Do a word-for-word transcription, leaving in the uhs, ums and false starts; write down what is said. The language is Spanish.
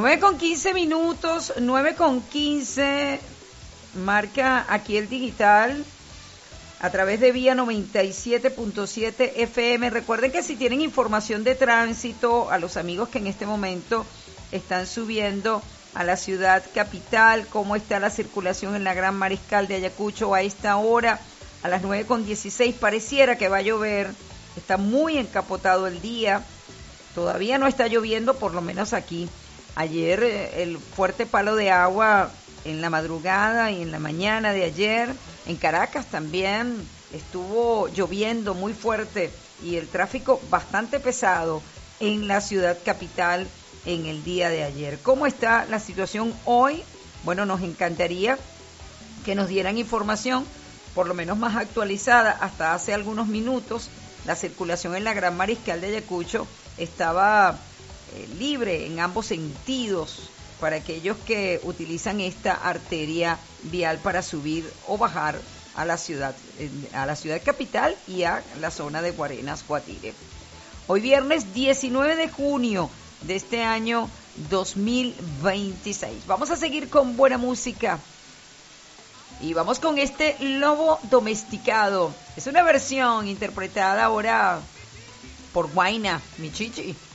nueve con quince minutos, nueve con quince, marca aquí el digital a través de Vía noventa y siete punto siete F M. Recuerden que si tienen información de tránsito, a los amigos que en este momento están subiendo a la ciudad capital, cómo está la circulación en la Gran Mariscal de Ayacucho a esta hora, a las nueve con dieciséis, pareciera que va a llover, está muy encapotado el día, todavía no está lloviendo, por lo menos aquí. Ayer eh, el fuerte palo de agua en la madrugada y en la mañana de ayer, en Caracas también estuvo lloviendo muy fuerte y el tráfico bastante pesado en la ciudad capital en el día de ayer. ¿Cómo está la situación hoy? Bueno, nos encantaría que nos dieran información, por lo menos más actualizada. Hasta hace algunos minutos, la circulación en la Gran Mariscal de Ayacucho estaba eh, libre en ambos sentidos para aquellos que utilizan esta arteria vial para subir o bajar a la ciudad, a la ciudad capital y a la zona de Guarenas, Guatire. Hoy viernes diecinueve de junio de este año dos mil veintiséis. Vamos a seguir con buena música. Y vamos con este Lobo Domesticado. Es una versión interpretada ahora por Guayna, mi chichi.